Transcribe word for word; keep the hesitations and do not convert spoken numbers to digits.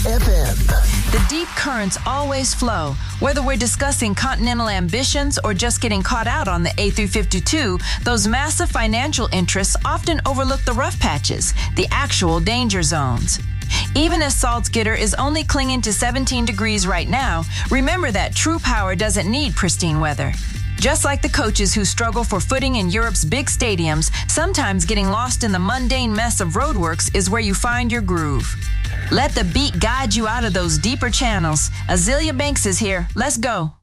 F M. The deep currents always flow. Whether we're discussing continental ambitions or just getting caught out on the A three fifty-two, those massive financial interests often overlook the rough patches, the actual danger zones. Even as Salzgitter is only clinging to seventeen degrees right now, remember that true power doesn't need pristine weather. Just like the coaches who struggle for footing in Europe's big stadiums, sometimes getting lost in the mundane mess of roadworks is where you find your groove. Let the beat guide you out of those deeper channels. Azealia Banks is here. Let's go.